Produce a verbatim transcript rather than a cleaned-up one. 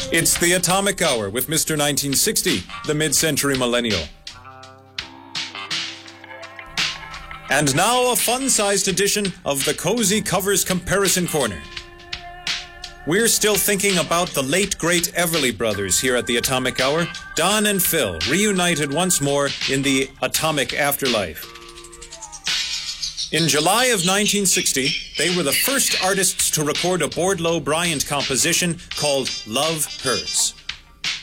It's the Atomic Hour with Mister nineteen sixty, the mid-century millennial. And now a fun-sized edition of the Cozy Covers Comparison Corner. We're still thinking about the late, great Everly Brothers here at the Atomic Hour. Don and Phil reunited once more in the atomic afterlife. In July of nineteen sixty, they were the first artists to record a Bourdaloue Bryant composition called Love Hurts.